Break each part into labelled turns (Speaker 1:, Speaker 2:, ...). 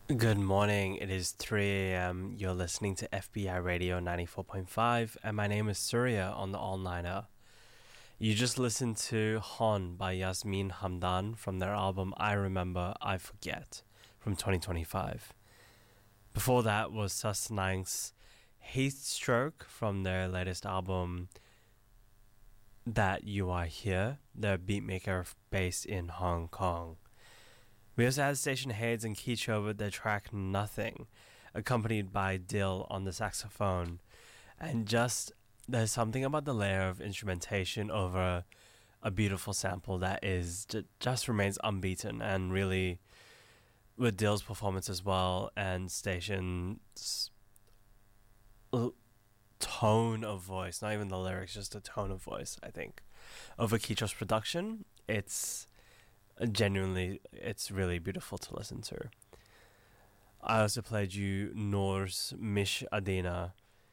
Speaker 1: Good morning. It is 3 a.m. You're listening to FBI Radio 94.5, and my name is Surya on the All Nighter. You just listened to Hon by Yasmin Hamdan from their album I Remember, I Forget from 2025. Before that was Susnank's Heat Stroke from their latest album That You Are Here, their beatmaker based in Hong Kong. We also had Station Heads and Keecho with their track Nothing, accompanied by Dill on the saxophone. And there's something about the layer of instrumentation over a beautiful sample that just remains unbeaten, and really with Dill's performance as well and Station's tone of voice, not even the lyrics, just the tone of voice, I think. Over Keecho's production, it's really beautiful to listen to. I also played you Noor's Mish Adina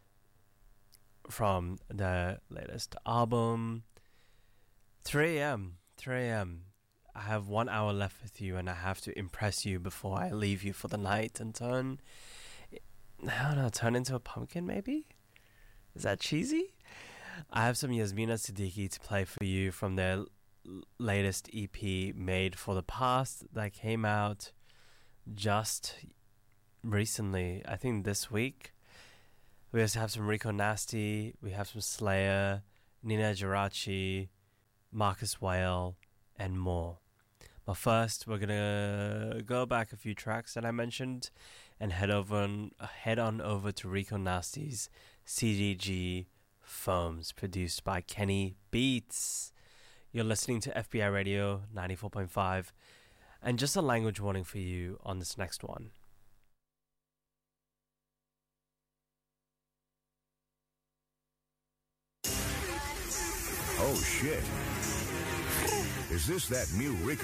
Speaker 1: from the latest album. 3 a.m. I have 1 hour left with you, and I have to impress you before I leave you for the night and turn into a pumpkin, maybe? Is that cheesy? I have some Yasmina Siddiqui to play for you from their latest EP, Made for the Past, that came out just recently, I think this week. We also have some Rico Nasty, we have some Slayer, Nina Geraci, Marcus Whale, and more. But first, we're gonna go back a few tracks that I mentioned and head on over to Rico Nasty's CDG Foams, produced by Kenny Beats. You're listening to FBI Radio 94.5, and just a language warning for you on this next one.
Speaker 2: Oh shit. Is this that new Rico